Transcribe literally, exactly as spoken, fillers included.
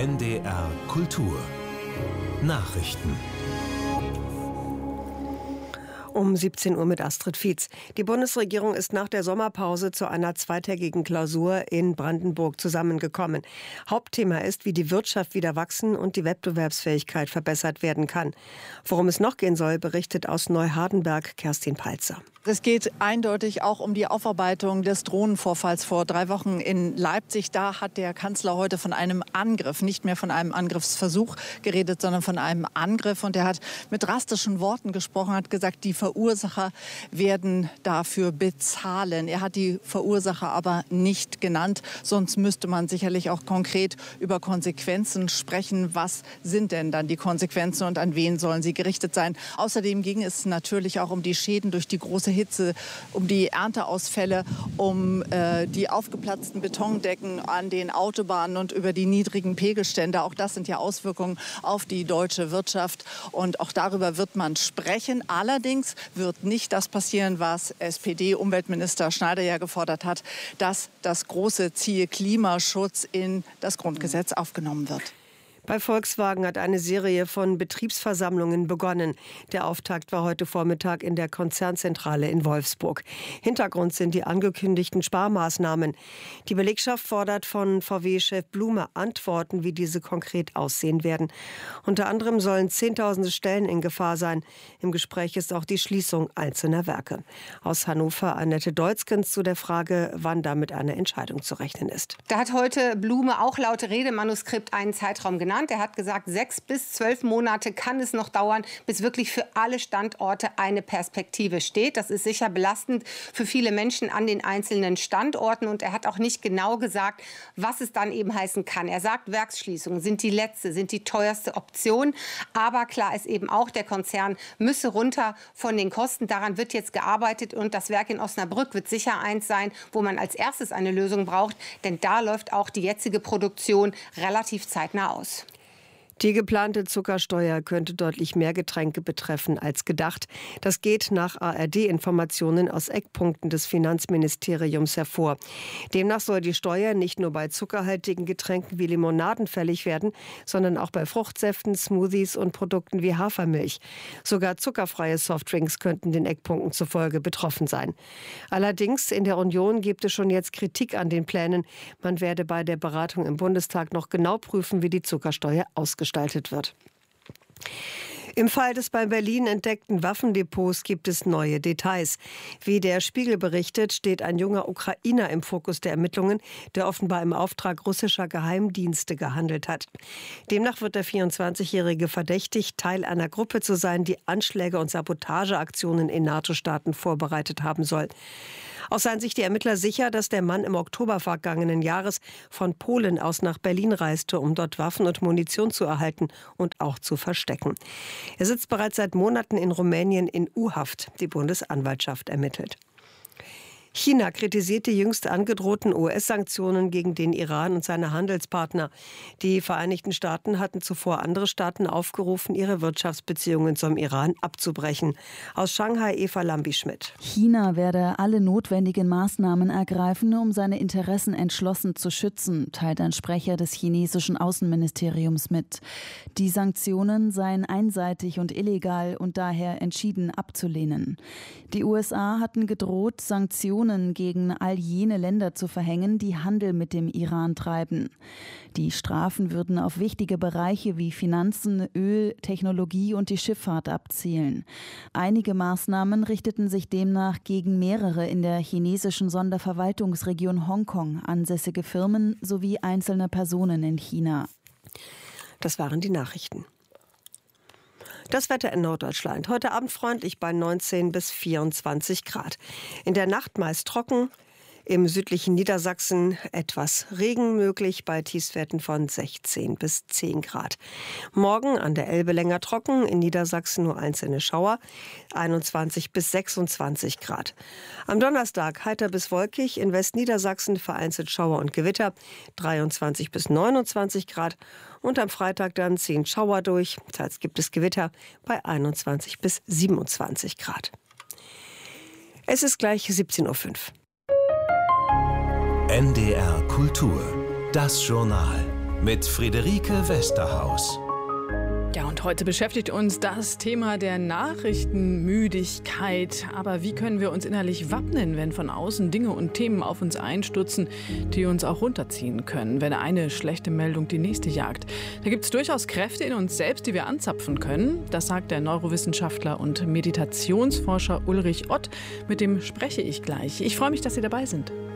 N D R Kultur Nachrichten. Um siebzehn Uhr mit Astrid Fietz. Die Bundesregierung ist nach der Sommerpause zu einer zweitägigen Klausur in Brandenburg zusammengekommen. Hauptthema ist, wie die Wirtschaft wieder wachsen und die Wettbewerbsfähigkeit verbessert werden kann. Worum es noch gehen soll, berichtet aus Neuhardenberg Kerstin Palzer. Es geht eindeutig auch um die Aufarbeitung des Drohnenvorfalls vor drei Wochen in Leipzig. Da hat der Kanzler heute von einem Angriff, nicht mehr von einem Angriffsversuch geredet, sondern von einem Angriff. Und er hat mit drastischen Worten gesprochen, hat gesagt, die Verursacher werden dafür bezahlen. Er hat die Verursacher aber nicht genannt. Sonst müsste man sicherlich auch konkret über Konsequenzen sprechen. Was sind denn dann die Konsequenzen und an wen sollen sie gerichtet sein? Außerdem ging es natürlich auch um die Schäden durch die große Hitze, um die Ernteausfälle, um äh, die aufgeplatzten Betondecken an den Autobahnen und über die niedrigen Pegelstände. Auch das sind ja Auswirkungen auf die deutsche Wirtschaft. Und auch darüber wird man sprechen. Allerdings wird nicht das passieren, was S P D-Umweltminister Schneider ja gefordert hat, dass das große Ziel Klimaschutz in das Grundgesetz aufgenommen wird. Bei Volkswagen hat eine Serie von Betriebsversammlungen begonnen. Der Auftakt war heute Vormittag in der Konzernzentrale in Wolfsburg. Hintergrund sind die angekündigten Sparmaßnahmen. Die Belegschaft fordert von V W-Chef Blume Antworten, wie diese konkret aussehen werden. Unter anderem sollen Zehntausende Stellen in Gefahr sein. Im Gespräch ist auch die Schließung einzelner Werke. Aus Hannover Annette Deutzkens zu der Frage, wann damit eine Entscheidung zu rechnen ist. Da hat heute Blume auch laut Redemanuskript einen Zeitraum genannt. Er hat gesagt, sechs bis zwölf Monate kann es noch dauern, bis wirklich für alle Standorte eine Perspektive steht. Das ist sicher belastend für viele Menschen an den einzelnen Standorten. Und er hat auch nicht genau gesagt, was es dann eben heißen kann. Er sagt, Werksschließungen sind die letzte, sind die teuerste Option. Aber klar ist eben auch, der Konzern müsse runter von den Kosten. Daran wird jetzt gearbeitet. Und das Werk in Osnabrück wird sicher eins sein, wo man als erstes eine Lösung braucht. Denn da läuft auch die jetzige Produktion relativ zeitnah aus. Die geplante Zuckersteuer könnte deutlich mehr Getränke betreffen als gedacht. Das geht nach A R D-Informationen aus Eckpunkten des Finanzministeriums hervor. Demnach soll die Steuer nicht nur bei zuckerhaltigen Getränken wie Limonaden fällig werden, sondern auch bei Fruchtsäften, Smoothies und Produkten wie Hafermilch. Sogar zuckerfreie Softdrinks könnten den Eckpunkten zufolge betroffen sein. Allerdings in der Union gibt es schon jetzt Kritik an den Plänen. Man werde bei der Beratung im Bundestag noch genau prüfen, wie die Zuckersteuer ausgestaltet gestaltet wird. Im Fall des bei Berlin entdeckten Waffendepots gibt es neue Details. Wie der Spiegel berichtet, steht ein junger Ukrainer im Fokus der Ermittlungen, der offenbar im Auftrag russischer Geheimdienste gehandelt hat. Demnach wird der vierundzwanzigjährige verdächtigt, Teil einer Gruppe zu sein, die Anschläge und Sabotageaktionen in NATO-Staaten vorbereitet haben soll. Auch seien sich die Ermittler sicher, dass der Mann im Oktober vergangenen Jahres von Polen aus nach Berlin reiste, um dort Waffen und Munition zu erhalten und auch zu verstecken. Er sitzt bereits seit Monaten in Rumänien in U-Haft. Die Bundesanwaltschaft ermittelt. China kritisiert die jüngst angedrohten U S-Sanktionen gegen den Iran und seine Handelspartner. Die Vereinigten Staaten hatten zuvor andere Staaten aufgerufen, ihre Wirtschaftsbeziehungen zum Iran abzubrechen. Aus Shanghai Eva Lambi-Schmidt. China werde alle notwendigen Maßnahmen ergreifen, um seine Interessen entschlossen zu schützen, teilt ein Sprecher des chinesischen Außenministeriums mit. Die Sanktionen seien einseitig und illegal und daher entschieden abzulehnen. Die U S A hatten gedroht, Sanktionen gegen all jene Länder zu verhängen, die Handel mit dem Iran treiben. Die Strafen würden auf wichtige Bereiche wie Finanzen, Öl, Technologie und die Schifffahrt abzielen. Einige Maßnahmen richteten sich demnach gegen mehrere in der chinesischen Sonderverwaltungsregion Hongkong ansässige Firmen sowie einzelne Personen in China. Das waren die Nachrichten. Das Wetter in Norddeutschland. Heute Abend freundlich bei neunzehn bis vierundzwanzig Grad. In der Nacht meist trocken. Im südlichen Niedersachsen etwas Regen möglich bei Tiefstwerten von sechzehn bis zehn Grad. Morgen an der Elbe länger trocken, in Niedersachsen nur einzelne Schauer, einundzwanzig bis sechsundzwanzig Grad. Am Donnerstag heiter bis wolkig, in Westniedersachsen vereinzelt Schauer und Gewitter, dreiundzwanzig bis neunundzwanzig Grad. Und am Freitag dann ziehen Schauer durch, teils gibt es Gewitter bei einundzwanzig bis siebenundzwanzig Grad. Es ist gleich siebzehn Uhr fünf. N D R Kultur, das Journal mit Friederike Westerhaus. Ja, und heute beschäftigt uns das Thema der Nachrichtenmüdigkeit. Aber wie können wir uns innerlich wappnen, wenn von außen Dinge und Themen auf uns einstürzen, die uns auch runterziehen können, wenn eine schlechte Meldung die nächste jagt? Da gibt es durchaus Kräfte in uns selbst, die wir anzapfen können. Das sagt der Neurowissenschaftler und Meditationsforscher Ulrich Ott. Mit dem spreche ich gleich. Ich freue mich, dass Sie dabei sind.